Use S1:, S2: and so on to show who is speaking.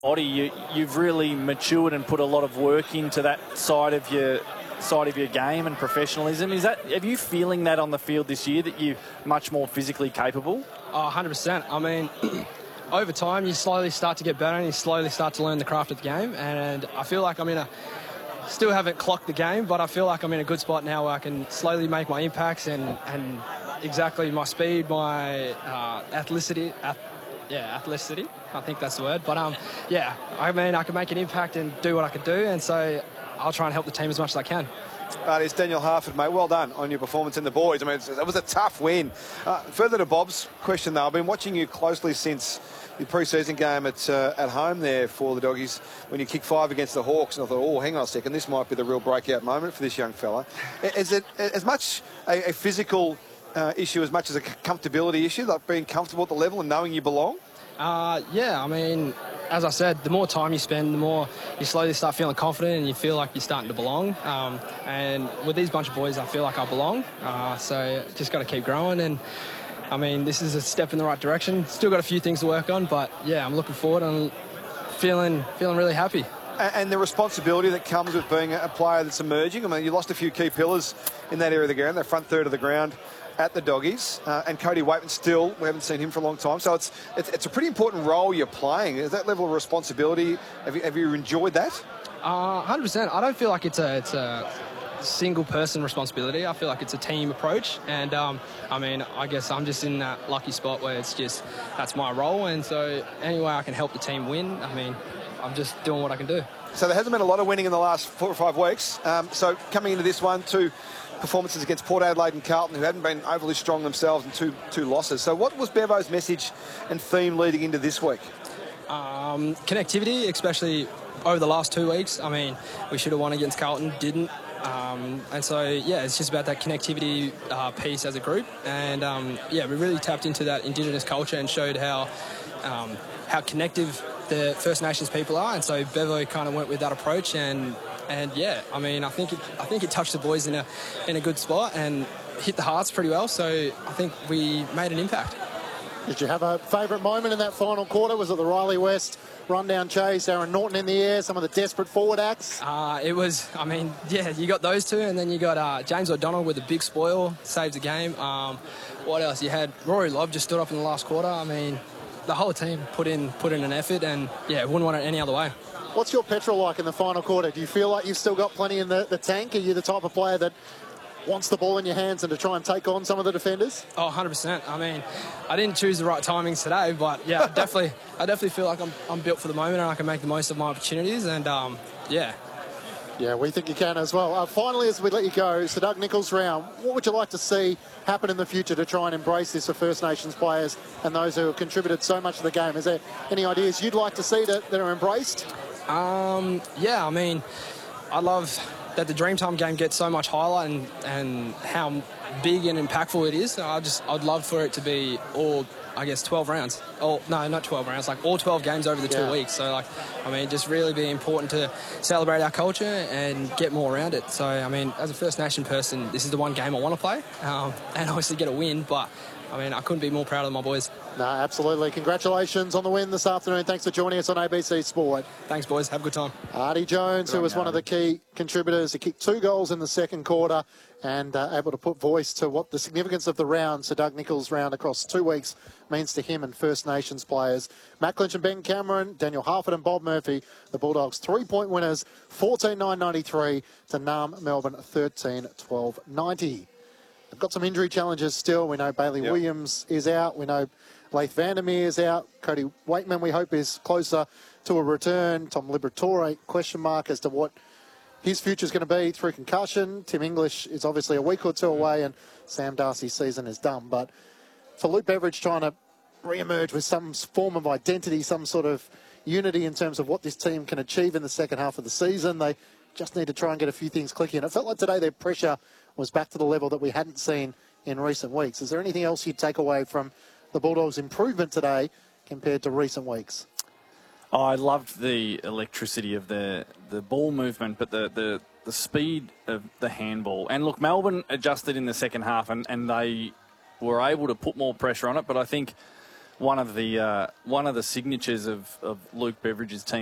S1: body, you've really matured and put a lot of work into that side of your game and professionalism. Are you feeling that on the field this year, that you're much more physically capable?
S2: Oh, 100%. I mean, over time you slowly start to get better and you slowly start to learn the craft of the game, and I feel like still haven't clocked the game, but I feel like I'm in a good spot now where I can slowly make my impacts and exactly my speed, my athleticity. Athleticity, I think that's the word. But I mean, I can make an impact and do what I can do, and so I'll try and help the team as much as I can.
S3: It's Daniel Harford, mate. Well done on your performance in the boys. I mean, it was a tough win. Further to Bob's question, though, I've been watching you closely since the pre-season game at home there for the Doggies when you kicked 5 against the Hawks, and I thought, oh, hang on a second, this might be the real breakout moment for this young fella. Is it as much a physical issue as much as a comfortability issue, like being comfortable at the level and knowing you belong?
S2: Yeah, I mean, as I said, the more time you spend, the more you slowly start feeling confident and you feel like you're starting to belong. And with these bunch of boys, I feel like I belong. So just got to keep growing. And, I mean, this is a step in the right direction. Still got a few things to work on, but, yeah, I'm looking forward and feeling really happy.
S3: And the responsibility that comes with being a player that's emerging. I mean, you lost a few key pillars in that area of the ground, that front third of the ground at the Doggies, and Cody Waitman still, we haven't seen him for a long time, so it's a pretty important role you're playing. Is that level of responsibility, have you enjoyed that?
S2: 100%. I don't feel like it's a single person responsibility. I feel like it's a team approach, and I mean, I guess I'm just in that lucky spot where it's just, that's my role, and so any way I can help the team win, I mean, I'm just doing what I can do.
S3: So there hasn't been a lot of winning in the last 4 or 5 weeks, so coming into this one, 2 performances against Port Adelaide and Carlton, who hadn't been overly strong themselves, and two losses. So what was Bevo's message and theme leading into this week?
S2: Connectivity, especially over the last 2 weeks. I mean, we should have won against Carlton, didn't. And so, yeah, it's just about that connectivity piece as a group. And, yeah, we really tapped into that Indigenous culture and showed how connective the First Nations people are. And so Bevo kind of went with that approach, and yeah, I mean, I think it touched the boys in a good spot and hit the hearts pretty well. So I think we made an impact.
S4: Did you have a favourite moment in that final quarter? Was it the Riley West run-down chase, Aaron Norton in the air, some of the desperate forward acts?
S2: It was, I mean, yeah, you got those two, and then you got James O'Donnell with a big spoil, saved the game. What else? You had Rory Lobb just stood up in the last quarter. I mean, the whole team put in an effort, and yeah, wouldn't want it any other way.
S4: What's your petrol like in the final quarter? Do you feel like you've still got plenty in the tank? Are you the type of player that wants the ball in your hands and to try and take on some of the defenders?
S2: Oh, 100%. I mean, I didn't choose the right timings today, but yeah, I definitely feel like I'm built for the moment and I can make the most of my opportunities, and yeah.
S4: Yeah, we think you can as well. Finally, as we let you go, it's the Doug Nicholls round. What would you like to see happen in the future to try and embrace this for First Nations players and those who have contributed so much to the game? Is there any ideas you'd like to see that are embraced?
S2: Yeah, I mean, I love that the Dreamtime game gets so much highlight and how big and impactful it is. I'd love for it to be all, I guess, 12 rounds. Oh, no, not 12 rounds, like all 12 games over the 2 weeks. So, like, I mean, just really be important to celebrate our culture and get more around it. So, I mean, as a First Nation person, this is the one game I want to play and obviously get a win, but I mean, I couldn't be more proud of my boys.
S4: No, absolutely. Congratulations on the win this afternoon. Thanks for joining us on ABC Sport.
S2: Thanks, boys. Have a good time.
S4: Artie Jones, who was one of the key contributors, he kicked 2 goals in the second quarter and able to put voice to what the significance of the round, Sir Doug Nicholls round across 2 weeks, means to him and First Nations players. Matt Clinch and Ben Cameron, Daniel Harford and Bob Murphy, the Bulldogs 3-point winners, 14-9-93 to Naarm Melbourne 13-12-90. They've got some injury challenges still. We know Bailey Williams is out. We know Leith Vandermeer is out. Cody Waitman, we hope, is closer to a return. Tom Liberatore, question mark as to what his future is going to be through concussion. Tim English is obviously a week or 2 away, and Sam Darcy's season is done. But for Luke Beveridge trying to re-emerge with some form of identity, some sort of unity in terms of what this team can achieve in the second half of the season, they just need to try and get a few things clicking. And it felt like today their pressure was back to the level that we hadn't seen in recent weeks. Is there anything else you'd take away from the Bulldogs' improvement today compared to recent weeks?
S1: Oh, I loved the electricity of the ball movement, but the speed of the handball. And look, Melbourne adjusted in the second half and they were able to put more pressure on it, but I think one of the signatures of Luke Beveridge's team